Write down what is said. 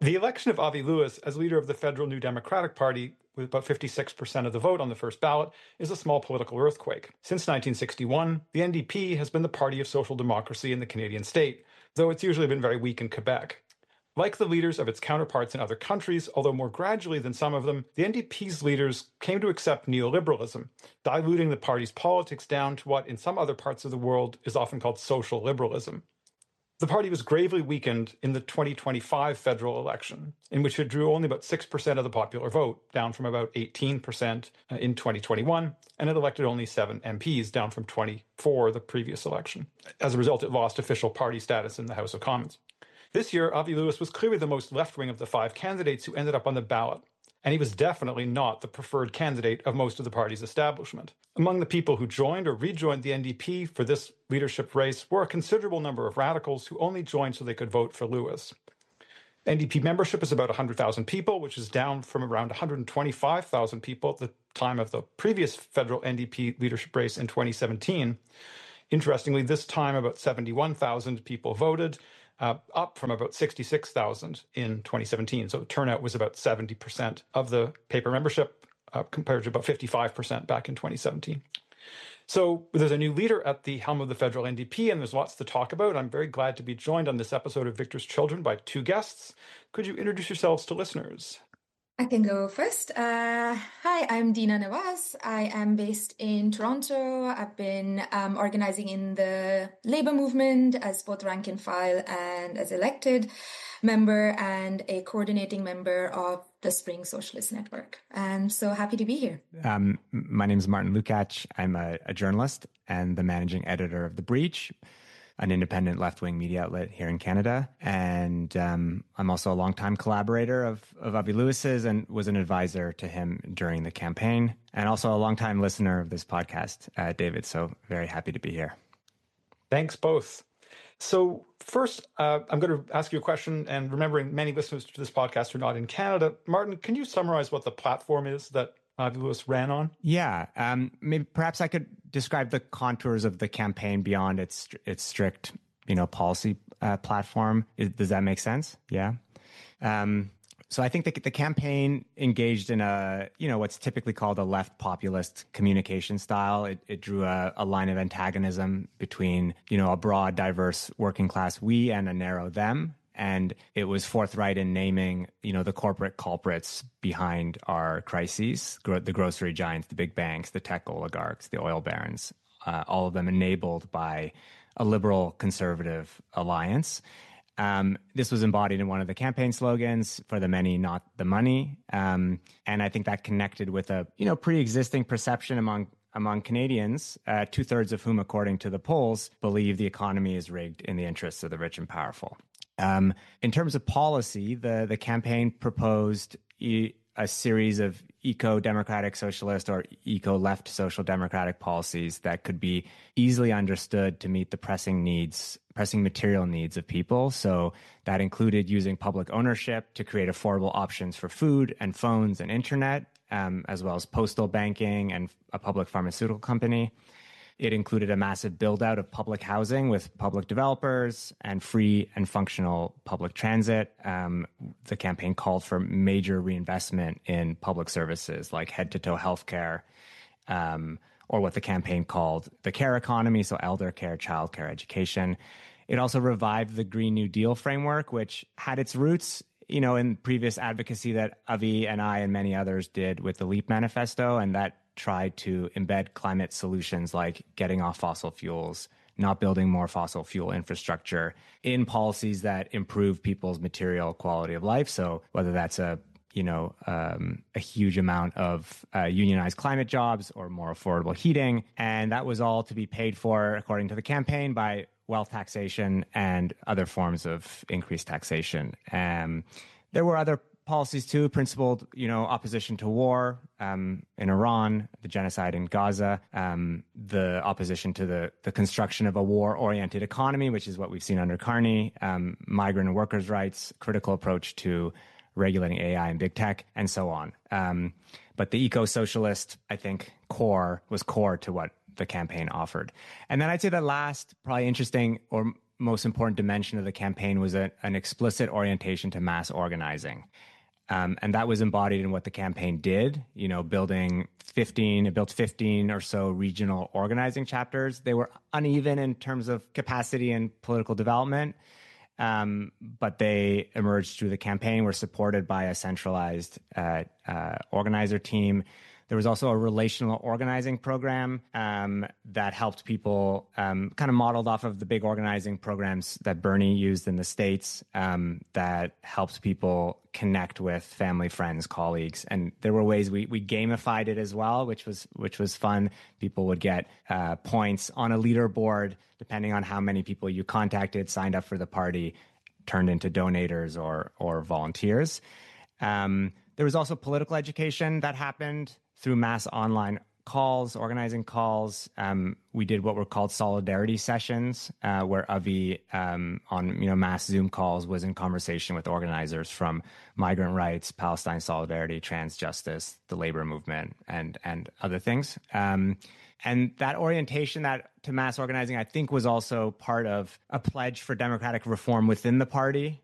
The election of Avi Lewis as leader of the federal New Democratic Party, with about 56% of the vote on the first ballot, is a small political earthquake. Since 1961, the NDP has been the party of social democracy in the Canadian state, though it's usually been very weak in Quebec. Like the leaders of its counterparts in other countries, although more gradually than some of them, the NDP's leaders came to accept neoliberalism, diluting the party's politics down to what in some other parts of the world is often called social liberalism. The party was gravely weakened in the 2025 federal election, in which it drew only about 6% of the popular vote, down from about 18% in 2021, and it elected only 7 MPs, down from 24 the previous election. As a result, it lost official party status in the House of Commons. This year, Avi Lewis was clearly the most left-wing of the 5 candidates who ended up on the ballot, and he was definitely not the preferred candidate of most of the party's establishment. Among the people who joined or rejoined the NDP for this leadership race were a considerable number of radicals who only joined so they could vote for Lewis. NDP membership is about 100,000 people, which is down from around 125,000 people at the time of the previous federal NDP leadership race in 2017. Interestingly, this time about 71,000 people voted, up from about 66,000 in 2017. So the turnout was about 70% of the paper membership, compared to about 55% back in 2017. So there's a new leader at the helm of the federal NDP, and there's lots to talk about. I'm very glad to be joined on this episode of Victor's Children by 2 guests. Could you introduce yourselves to listeners? I can go first. Hi, I'm Dina Nawaz. I am based in Toronto. I've been organizing in the labor movement as both rank and file and as elected member and a coordinating member of the Spring Socialist Network. I'm so happy to be here. My name is Martin Lukács. I'm a journalist and the managing editor of The Breach, an independent left-wing media outlet here in Canada. And I'm also a longtime collaborator of Avi Lewis's and was an advisor to him during the campaign, and also a longtime listener of this podcast, David. So very happy to be here. Thanks both. So first, I'm going to ask you a question, and remembering many listeners to this podcast are not in Canada. Martin, can you summarize what the platform is that Avi Lewis ran on? Yeah, maybe perhaps I could describe the contours of the campaign beyond its strict, policy platform. Does that make sense? Yeah. So I think the campaign engaged in what's typically called a left populist communication style. It drew a line of antagonism between, a broad, diverse working class we and a narrow them. And it was forthright in naming, the corporate culprits behind our crises, the grocery giants, the big banks, the tech oligarchs, the oil barons, all of them enabled by a liberal conservative alliance. This was embodied in one of the campaign slogans, "For the many, not the money." And I think that connected with a, pre-existing perception among Canadians, 2/3 of whom, according to the polls, believe the economy is rigged in the interests of the rich and powerful. In terms of policy, the campaign proposed a series of eco-democratic socialist or eco-left social democratic policies that could be easily understood to meet the pressing material needs of people. So that included using public ownership to create affordable options for food and phones and internet, as well as postal banking and a public pharmaceutical company. It included a massive build-out of public housing with public developers and free and functional public transit. The campaign called for major reinvestment in public services like head-to-toe healthcare, or what the campaign called the care economy, so elder care, child care, education. It also revived the Green New Deal framework, which had its roots in previous advocacy that Avi and I and many others did with the LEAP manifesto, and that tried to embed climate solutions like getting off fossil fuels, not building more fossil fuel infrastructure in policies that improve people's material quality of life. So whether that's a huge amount of unionized climate jobs or more affordable heating. And that was all to be paid for, according to the campaign, by wealth taxation and other forms of increased taxation. There were other policies too, principled, opposition to war in Iran, the genocide in Gaza, the opposition to the construction of a war-oriented economy, which is what we've seen under Carney, migrant and workers' rights, critical approach to regulating AI and big tech, and so on. But the eco-socialist, I think, was core to what the campaign offered. And then I'd say the last, probably interesting or most important dimension of the campaign was an explicit orientation to mass organizing. And that was embodied in what the campaign did, it built 15 or so regional organizing chapters. They were uneven in terms of capacity and political development, but they emerged through the campaign, were supported by a centralized organizer team. There was also a relational organizing program that helped people, kind of modeled off of the big organizing programs that Bernie used in the States, that helped people connect with family, friends, colleagues. And there were ways we gamified it as well, which was fun. People would get points on a leaderboard, depending on how many people you contacted, signed up for the party, turned into donators or volunteers. There was also political education that happened through mass online calls, organizing calls. We did what were called solidarity sessions, where Avi on mass Zoom calls was in conversation with organizers from migrant rights, Palestine solidarity, trans justice, the labor movement, and other things. And that orientation to mass organizing, I think, was also part of a pledge for democratic reform within the party.